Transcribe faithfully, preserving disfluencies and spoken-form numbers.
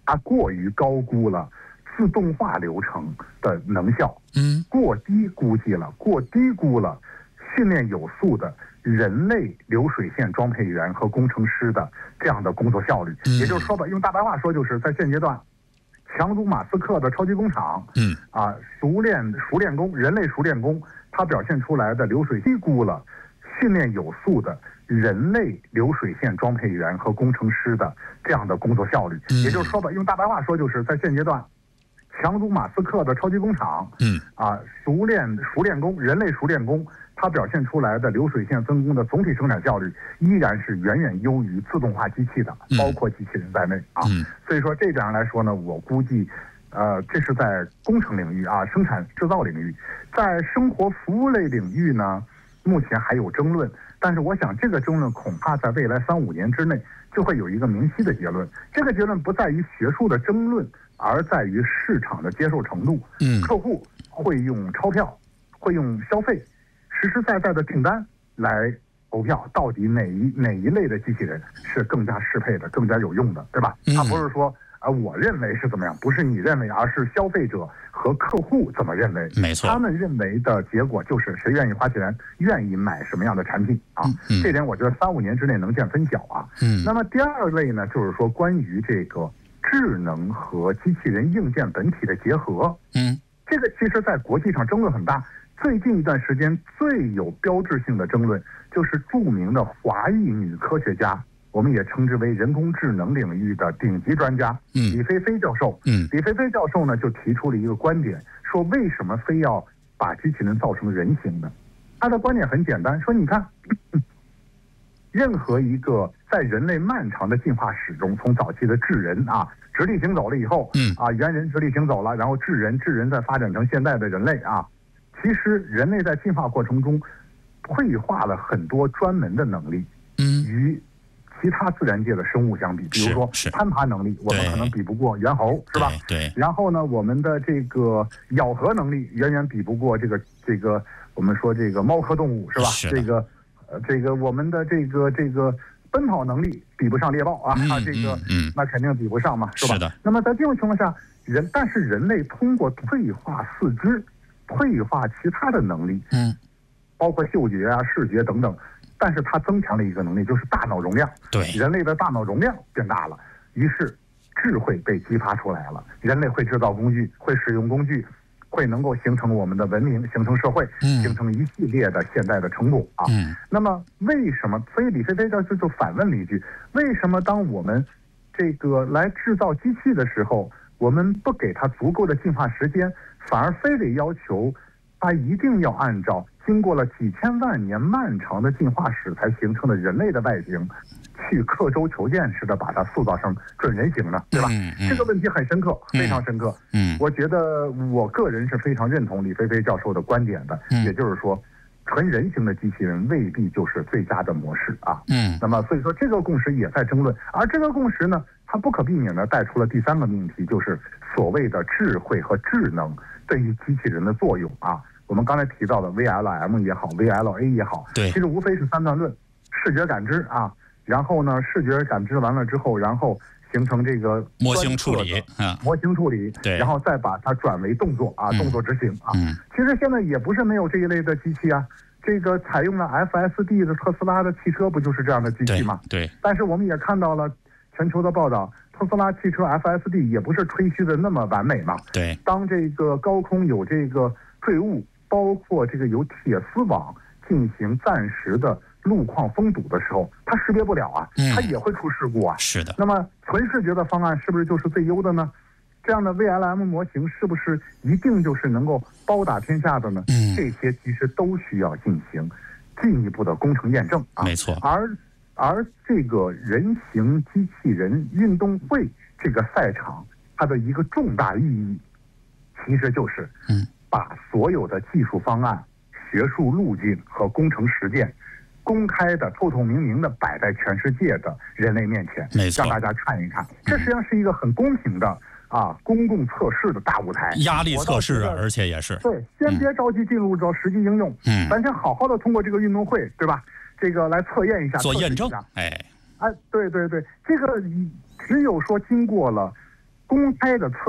它过于高估了自动化流程的能效， 嗯， 过低估计了，过低估了训练有素的人类流水线装配员和工程师的这样的工作效率。 嗯、 也就是说吧，用大白话说，就是在现阶段，强如马斯克的超级工厂， 嗯啊，熟练熟练工，人类熟练工，它表现出来的流水低估了训练有素的人类流水线装配员和工程师的这样的工作效率。 嗯、 也就是说吧，用大白话说，就是在现阶段，强如马斯克的超级工厂， 嗯啊，熟练熟练工，人类熟练工，它表现出来的流水线分工的总体生产效率依然是远远优于自动化机器的，包括机器人在内啊。 嗯、 所以说这点上来说呢，我估计，呃，这是在工程领域啊，生产制造领域，在生活服务类领域呢，目前还有争论。但是我想这个争论恐怕在未来三五年之内就会有一个明晰的结论。这个结论不在于学术的争论，而在于市场的接受程度。 嗯， 客户会用钞票，会用消费，实实在在的订单来投票，到底哪一哪一类的机器人是更加适配的、更加有用的，对吧？ 嗯、 他不是说啊、呃，我认为是怎么样，不是你认为，而是消费者和客户怎么认为。 没错， 他们认为的结果就是谁愿意花钱，愿意买什么样的产品啊。 嗯、 这点我觉得三五年之内能见分晓啊。 嗯， 那么第二类呢，就是说关于这个智能和机器人硬件本体的结合。 嗯， 这个其实在国际上争论很大。最近一段时间最有标志性的争论，就是著名的华裔女科学家，我们也称之为人工智能领域的顶级专家， 嗯， 李飞飞教授。 嗯， 李飞飞教授呢就提出了一个观点，说为什么非要把机器人造成人形的？他的观点很简单，说你看，任何一个在人类漫长的进化史中，从早期的智人啊，直立行走了以后， 嗯啊，猿人直立行走了，然后智人，智人再发展成现在的人类啊。其实人类在进化过程中退化了很多专门的能力， 嗯， 与其他自然界的生物相比，比如说攀爬能力，我们可能比不过猿猴，是吧？ 对。 然后呢，我们的这个咬合能力远远比不过这个这个我们说这个猫科动物，是吧？ 是这个呃这个我们的这个这个奔跑能力比不上猎豹啊， 嗯、 这个嗯， 那肯定比不上嘛，是吧？ 是的。 那么在这种情况下，人但是人类通过退化四肢。退化其他的能力， 嗯， 包括嗅觉啊、视觉等等，但是它增强了一个能力，就是大脑容量。 对， 人类的大脑容量变大了，于是智慧被激发出来了。人类会制造工具，会使用工具，会能够形成我们的文明，形成社会， 嗯、 形成一系列的现代的成果啊。 嗯， 那么为什么？所以李飞飞教授就反问了一句：为什么当我们这个来制造机器的时候，我们不给它足够的进化时间？反而非得要求它一定要按照经过了几千万年漫长的进化史才形成的人类的外形，去刻舟求剑似的把它塑造成准人形呢，对吧？ 嗯嗯、 这个问题很深刻，非常深刻。 嗯， 我觉得我个人是非常认同李飞飞教授的观点的， 嗯、 也就是说，纯人形的机器人未必就是最佳的模式啊。 嗯， 那么所以说这个共识也在争论，而这个共识呢，它不可避免的带出了第三个命题，就是所谓的智慧和智能对于机器人的作用啊。我们刚才提到的 V L M 也好 ，V L A 也好， 对， 其实无非是三段论：视觉感知啊，然后呢，视觉感知完了之后，然后形成这个模型处理啊， 模型处理， 对， 然后再把它转为动作啊， 嗯、 动作执行啊。 嗯， 其实现在也不是没有这一类的机器啊，这个采用了 F S D 的特斯拉的汽车不就是这样的机器吗？ 对。对， 但是我们也看到了全球的报道。特斯拉汽车 F S D 也不是吹嘘的那么完美嘛。 对， 当这个高空有这个坠物，包括这个有铁丝网进行暂时的路况封堵的时候，它识别不了啊，它也会出事故啊。 嗯、是的。 那么纯视觉的方案是不是就是最优的呢？这样的 V L M 模型是不是一定就是能够包打天下的呢？ 嗯， 这些其实都需要进行进一步的工程验证啊。 没错。 而而这个人形机器人运动会这个赛场，它的一个重大意义，其实就是把所有的技术方案、学术路径和工程实践，公开的、透透明明的摆在全世界的人类面前， 没错， 让大家看一看。这实际上是一个很公平的啊，公共测试的大舞台， 压力测试啊，而且也是对，先别着急进入到实际应用， 嗯， 咱先好好的通过这个运动会，对吧？这个来测验一下， 做验证，哎， 哎，对对对，这个只有说经过了公开的测